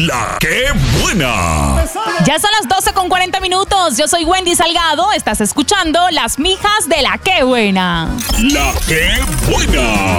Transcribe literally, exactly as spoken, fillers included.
La que buena. Ya son las doce con cuarenta minutos. Yo soy Wendy Salgado. Estás escuchando Las Mijas de La que buena. La que buena.